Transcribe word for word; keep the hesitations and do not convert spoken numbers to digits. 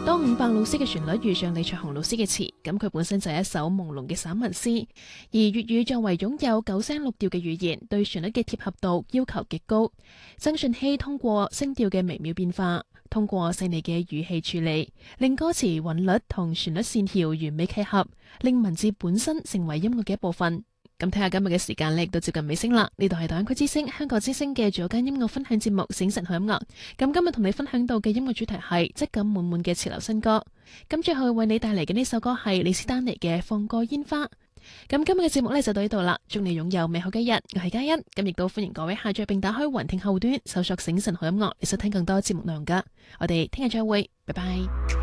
當伍佰老師嘅旋律遇上李卓雄老師嘅詞，咁佢本身就係一首朦朧嘅散文詩。而粵語作為擁有九聲六調嘅語言，對旋律嘅貼合度要求極高。曾舜晞通過聲調嘅微妙變化，通過細膩嘅語氣處理，令歌詞韻律同旋律線條完美契合，令文字本身成為音樂嘅一部分。咁睇下今日嘅時間咧，亦都接近尾聲啦。呢度係大灣區之聲、香港之聲嘅早間音樂分享節目《醒神好音樂》。咁今日同你分享到嘅音樂主題係質感滿滿嘅潮流新歌。咁最後為你帶嚟嘅呢首歌係李斯丹妮嘅《放過煙花》。咁今日嘅節目呢就到呢度啦，祝你擁有美好嘅一日。我係嘉欣，咁亦都歡迎各位下載並打開雲聽後端搜索《醒神好音樂》，嚟收聽更多節目內容噶。我哋聽日再會，拜拜。